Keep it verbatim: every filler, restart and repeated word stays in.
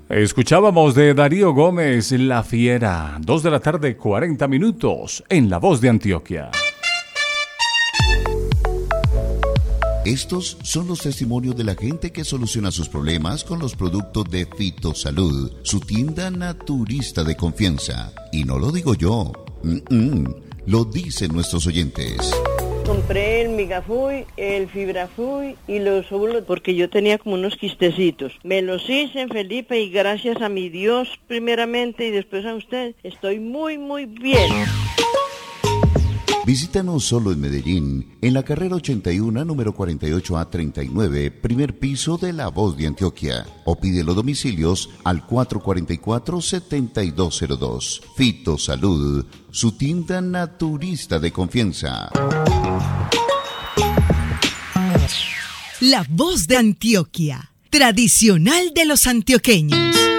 Escuchábamos de Darío Gómez, La Fiera, dos de la tarde, cuarenta minutos, en La Voz de Antioquia. Estos son los testimonios de la gente que soluciona sus problemas con los productos de Fitosalud, su tienda naturista de confianza. Y no lo digo yo, Mm-mm. lo dicen nuestros oyentes. Compré el Migafuy, el Fibrafuy y los óvulos porque yo tenía como unos quistecitos. Me los hice, Felipe, y gracias a mi Dios primeramente y después a usted, estoy muy, muy bien. Visítanos solo en Medellín, en la carrera ochenta y uno, número cuarenta y ocho A treinta y nueve, primer piso de La Voz de Antioquia. O pide los domicilios al cuatro cuatro cuatro, siete dos cero dos. Fitosalud, su tienda naturista de confianza. La Voz de Antioquia, tradicional de los antioqueños.